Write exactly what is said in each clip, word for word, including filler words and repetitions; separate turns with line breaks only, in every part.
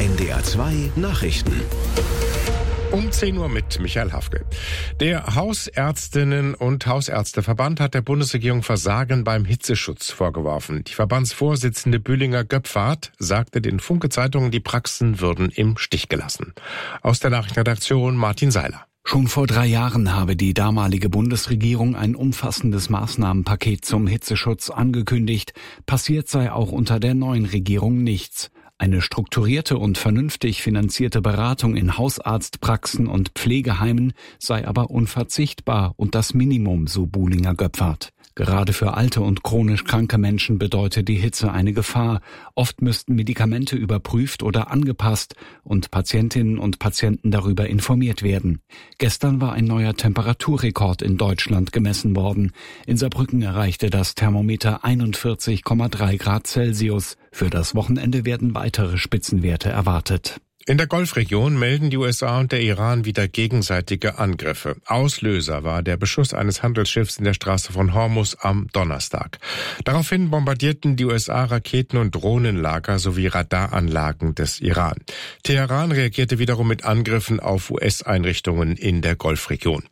N D R zwei Nachrichten.
Um zehn Uhr mit Michael Hafke. Der Hausärztinnen- und Hausärzteverband hat der Bundesregierung Versagen beim Hitzeschutz vorgeworfen. Die Verbandsvorsitzende Bühlinger Göpfert sagte den Funke-Zeitungen, die Praxen würden im Stich gelassen. Aus der Nachrichtenredaktion Martin Seiler.
Schon vor drei Jahren habe die damalige Bundesregierung ein umfassendes Maßnahmenpaket zum Hitzeschutz angekündigt. Passiert sei auch unter der neuen Regierung nichts. Eine strukturierte und vernünftig finanzierte Beratung in Hausarztpraxen und Pflegeheimen sei aber unverzichtbar und das Minimum, so Bühlinger Göpfert. Gerade für alte und chronisch kranke Menschen bedeutet die Hitze eine Gefahr. Oft müssten Medikamente überprüft oder angepasst und Patientinnen und Patienten darüber informiert werden. Gestern war ein neuer Temperaturrekord in Deutschland gemessen worden. In Saarbrücken erreichte das Thermometer einundvierzig Komma drei Grad Celsius. Für das Wochenende werden weitere Spitzenwerte erwartet.
In der Golfregion melden die U S A und der Iran wieder gegenseitige Angriffe. Auslöser war der Beschuss eines Handelsschiffs in der Straße von Hormuz am Donnerstag. Daraufhin bombardierten die U S A Raketen- und Drohnenlager sowie Radaranlagen des Iran. Teheran reagierte wiederum mit Angriffen auf U S-Einrichtungen in der Golfregion.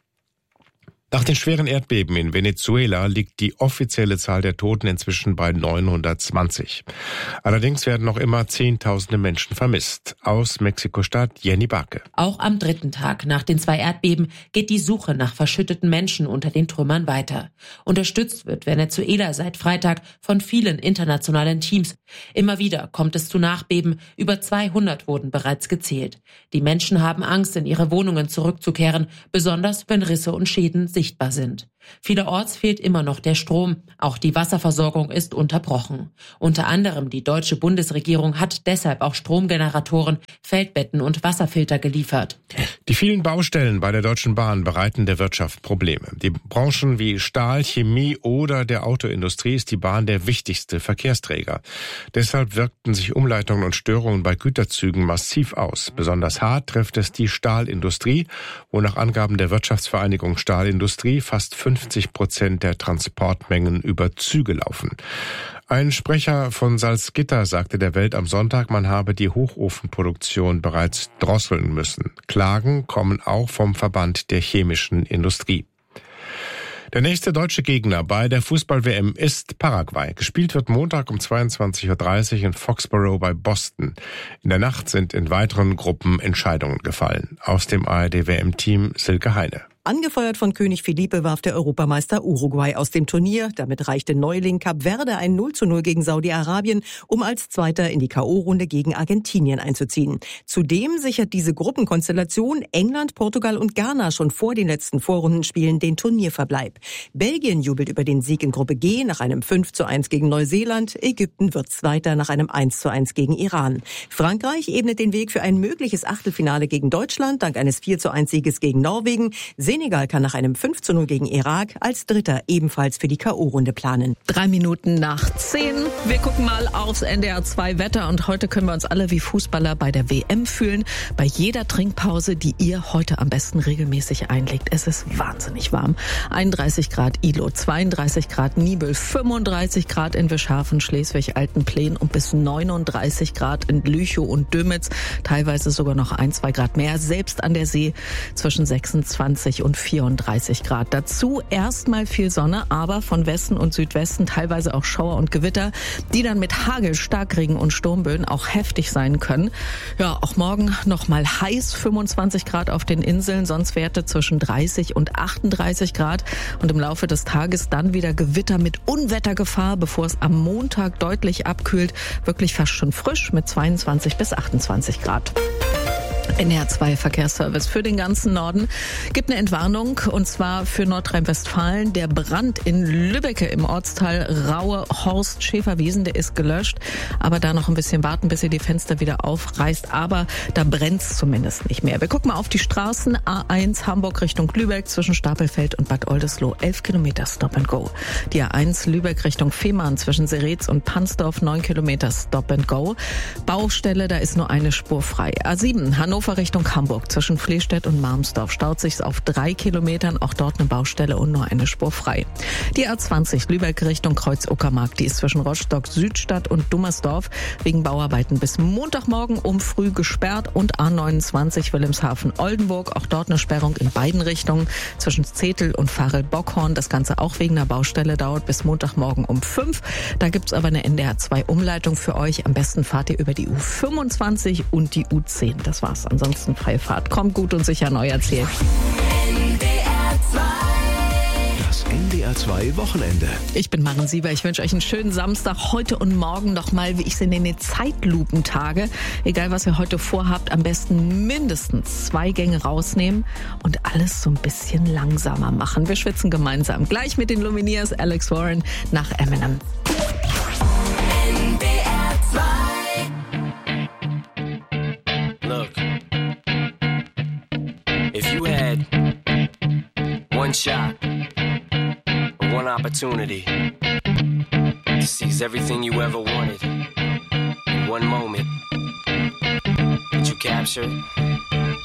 Nach den schweren Erdbeben in Venezuela liegt die offizielle Zahl der Toten inzwischen bei neunhundertzwanzig. Allerdings werden noch immer Zehntausende Menschen vermisst. Aus Mexiko-Stadt Jenny Barke.
Auch am dritten Tag nach den zwei Erdbeben geht die Suche nach verschütteten Menschen unter den Trümmern weiter. Unterstützt wird Venezuela seit Freitag von vielen internationalen Teams. Immer wieder kommt es zu Nachbeben. Über zweihundert wurden bereits gezählt. Die Menschen haben Angst, in ihre Wohnungen zurückzukehren, besonders wenn Risse und Schäden sichtbar sind. Vielerorts fehlt immer noch der Strom. Auch die Wasserversorgung ist unterbrochen. Unter anderem die deutsche Bundesregierung hat deshalb auch Stromgeneratoren, Feldbetten und Wasserfilter geliefert.
Die vielen Baustellen bei der Deutschen Bahn bereiten der Wirtschaft Probleme. Die Branchen wie Stahl, Chemie oder der Autoindustrie ist die Bahn der wichtigste Verkehrsträger. Deshalb wirkten sich Umleitungen und Störungen bei Güterzügen massiv aus. Besonders hart trifft es die Stahlindustrie, wo nach Angaben der Wirtschaftsvereinigung Stahlindustrie fast fünfzig Prozent der Transportmengen über Züge laufen. Ein Sprecher von Salzgitter sagte der Welt am Sonntag, man habe die Hochofenproduktion bereits drosseln müssen. Klagen kommen auch vom Verband der chemischen Industrie. Der nächste deutsche Gegner bei der Fußball-W M ist Paraguay. Gespielt wird Montag um zweiundzwanzig Uhr dreißig in Foxborough bei Boston. In der Nacht sind in weiteren Gruppen Entscheidungen gefallen. Aus dem A R D-W M-Team Silke Heine.
Angefeuert von König Felipe warf der Europameister Uruguay aus dem Turnier. Damit reichte Neuling Kap Verde ein null zu null gegen Saudi-Arabien, um als Zweiter in die K O-Runde gegen Argentinien einzuziehen. Zudem sichert diese Gruppenkonstellation England, Portugal und Ghana schon vor den letzten Vorrundenspielen den Turnierverbleib. Belgien jubelt über den Sieg in Gruppe G nach einem fünf zu eins gegen Neuseeland. Ägypten wird Zweiter nach einem eins zu eins gegen Iran. Frankreich ebnet den Weg für ein mögliches Achtelfinale gegen Deutschland dank eines vier zu eins Sieges gegen Norwegen. Senegal kann nach einem fünf zu null gegen Irak als Dritter ebenfalls für die K O-Runde planen.
Drei Minuten nach zehn. Wir gucken mal aufs N D R zwei Wetter und heute können wir uns alle wie Fußballer bei der W M fühlen. Bei jeder Trinkpause, die ihr heute am besten regelmäßig einlegt. Es ist wahnsinnig warm. einunddreißig Grad Ilo, zweiunddreißig Grad Nibel, fünfunddreißig Grad in Wischhafen, Schleswig-Altenplen und bis neununddreißig Grad in Lüchow und Dömitz. Teilweise sogar noch ein, zwei Grad mehr. Selbst an der See zwischen sechsundzwanzig und vierunddreißig Grad. Dazu erstmal viel Sonne, aber von Westen und Südwesten teilweise auch Schauer und Gewitter, die dann mit Hagel, Starkregen und Sturmböen auch heftig sein können. Ja, auch morgen nochmal heiß, fünfundzwanzig Grad auf den Inseln, sonst Werte zwischen dreißig und achtunddreißig Grad. Und im Laufe des Tages dann wieder Gewitter mit Unwettergefahr, bevor es am Montag deutlich abkühlt. Wirklich fast schon frisch mit zweiundzwanzig bis achtundzwanzig Grad. N D R zwei Verkehrsservice für den ganzen Norden gibt eine Entwarnung, und zwar für Nordrhein-Westfalen. Der Brand in Lübbecke im Ortsteil Raue Horst Schäferwiesen, der ist gelöscht. Aber da noch ein bisschen warten, bis ihr die Fenster wieder aufreißt. Aber da brennt's zumindest nicht mehr. Wir gucken mal auf die Straßen. A eins Hamburg Richtung Lübeck zwischen Stapelfeld und Bad Oldesloe. elf Kilometer Stop and Go. Die A eins Lübeck Richtung Fehmarn zwischen Seretz und Pansdorf. neun Kilometer Stop and Go. Baustelle, da ist nur eine Spur frei. A sieben Hannover Hannover Richtung Hamburg zwischen Flehstedt und Marmsdorf staut sich's auf drei Kilometern, auch dort eine Baustelle und nur eine Spur frei. Die A zwanzig Lübeck Richtung Kreuz-Uckermark, die ist zwischen Rostock Südstadt und Dummersdorf wegen Bauarbeiten bis Montagmorgen um früh gesperrt und A neunundzwanzig Wilhelmshaven-Oldenburg, auch dort eine Sperrung in beiden Richtungen zwischen Zetel und Farel-Bockhorn. Das Ganze auch wegen einer Baustelle, dauert bis Montagmorgen um fünf. Da gibt's aber eine N D R zwei Umleitung für euch. Am besten fahrt ihr über die U fünfundzwanzig und die U zehn. Das war's. Ansonsten freie Fahrt. Kommt gut und sicher neu erzählt.
Das N D R zwei Wochenende.
Ich bin Maren Sieber. Ich wünsche euch einen schönen Samstag. Heute und morgen nochmal, wie ich es nenne, Zeitlupentage. Egal, was ihr heute vorhabt, am besten mindestens zwei Gänge rausnehmen und alles so ein bisschen langsamer machen. Wir schwitzen gemeinsam. Gleich mit den Lumineers, Alex Warren nach Eminem.
N D R zwei. Look, if you had one shot, one opportunity to seize everything you ever wanted in one moment, did you capture it?